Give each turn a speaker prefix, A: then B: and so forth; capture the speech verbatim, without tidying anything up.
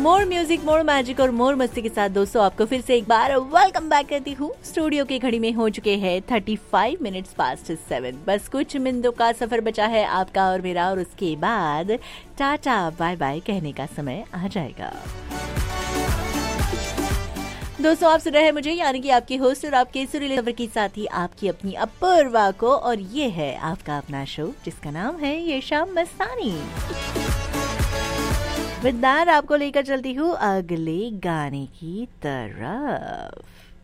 A: मोर music, मोर magic और मोर मस्ती के साथ दोस्तों आपको फिर से एक बार वेलकम बैक करती हूँ। स्टूडियो की घड़ी में हो चुके हैं पैंतीस मिनट्स पास्ट सेवन। बस कुछ मिनटों का सफर बचा है आपका और मेरा, और उसके बाद टाटा बाय बाय कहने का समय आ जाएगा। दोस्तों आप सुन रहे हैं मुझे, यानी कि आपकी होस्ट और आपके सुरीले सफर की साथी आपकी अपनी अपूर्वा को, और ये है आपका अपना शो जिसका नाम है ये शाम मस्तानी। विद दैट आपको लेकर चलती हूँ अगले गाने की तरफ।